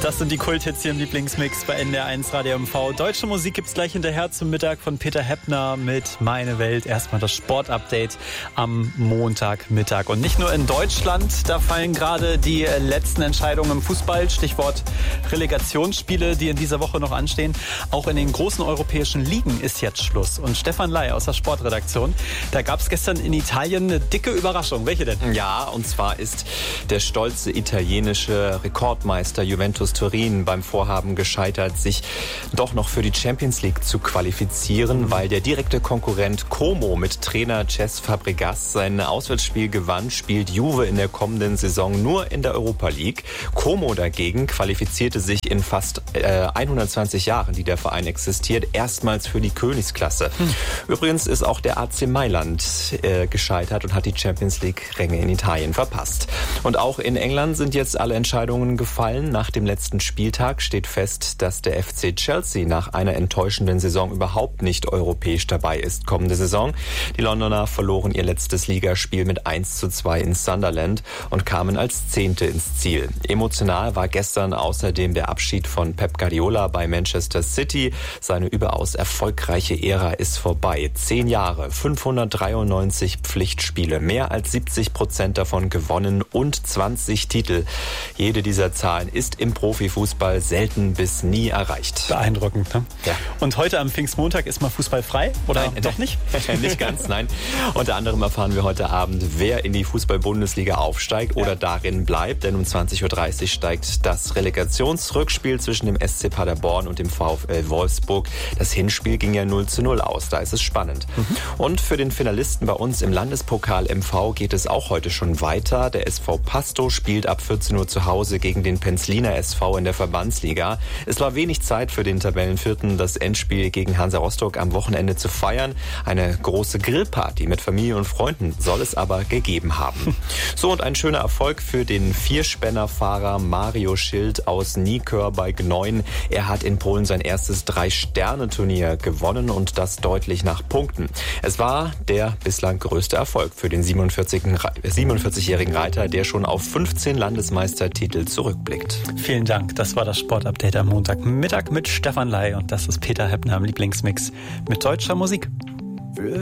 Das sind die Kulthits hier im Lieblingsmix bei NDR1 Radio MV. Deutsche Musik gibt's gleich hinterher zum Mittag von Peter Heppner mit Meine Welt. Erstmal das Sportupdate am Montagmittag. Und nicht nur in Deutschland, da fallen gerade die letzten Entscheidungen im Fußball. Stichwort Relegationsspiele, die in dieser Woche noch anstehen. Auch in den großen europäischen Ligen ist jetzt Schluss. Und Stefan Ley aus der Sportredaktion, da gab's gestern in Italien eine dicke Überraschung. Welche denn? Ja, und zwar ist der stolze italienische Rekordmeister Juventus Turin beim Vorhaben gescheitert, sich doch noch für die Champions League zu qualifizieren, weil der direkte Konkurrent Como mit Trainer Cesc Fabregas sein Auswärtsspiel gewann, spielt Juve in der kommenden Saison nur in der Europa League. Como dagegen qualifizierte sich in fast 120 Jahren, die der Verein existiert, erstmals für die Königsklasse. Übrigens ist auch der AC Mailand gescheitert und hat die Champions League-Ränge in Italien verpasst. Und auch in England sind jetzt alle Entscheidungen gefallen. Nach dem letzten Spieltag steht fest, dass der FC Chelsea nach einer enttäuschenden Saison überhaupt nicht europäisch dabei ist kommende Saison. Die Londoner verloren ihr letztes Ligaspiel mit 1:2 in Sunderland und kamen als Zehnte ins Ziel. Emotional war gestern außerdem der Abschied von Pep Guardiola bei Manchester City. Seine überaus erfolgreiche Ära ist vorbei. 10 Jahre, 593 Pflichtspiele, mehr als 70% davon gewonnen und 20 Titel. Jede dieser Zahlen ist im Profifußball selten bis nie erreicht. Beeindruckend, ne? Ja. Und heute am Pfingstmontag ist mal Fußball frei? Oder nein, doch nicht? Nicht ganz, nein. Unter anderem erfahren wir heute Abend, wer in die Fußball-Bundesliga aufsteigt oder darin bleibt. Denn um 20:30 Uhr steigt das Relegationsrückspiel zwischen dem SC Paderborn und dem VfL Wolfsburg. Das Hinspiel ging ja 0:0 aus. Da ist es spannend. Und für den Finalisten bei uns im Landespokal MV geht es auch heute schon weiter. Der SV Pasto spielt ab 14 Uhr zu Hause gegen den Penzliner SV in der Verbandsliga. Es war wenig Zeit für den Tabellenvierten, das Endspiel gegen Hansa Rostock am Wochenende zu feiern. Eine große Grillparty mit Familie und Freunden soll es aber gegeben haben. So, und ein schöner Erfolg für den Vierspännerfahrer Mario Schild aus Nikör bei Gnoien. Er hat in Polen sein erstes 3-Sterne-Turnier gewonnen und das deutlich nach Punkten. Es war der bislang größte Erfolg für den 47-jährigen Reiter, der schon auf 15 Landesmeistertitel zurückblickt. Vielen Dank. Das war das Sportupdate am Montagmittag mit Stefan Ley und das ist Peter Heppner im Lieblingsmix mit deutscher Musik.